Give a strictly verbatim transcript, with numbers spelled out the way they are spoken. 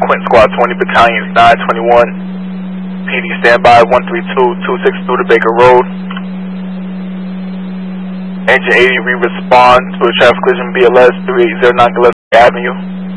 Quint Squad twenty, Battalions nine twenty-one. P D standby, one three two, two six two to Baker Road. Engine eighty, re-respond to a traffic collision B L S three eight zero nine Gillespie Avenue.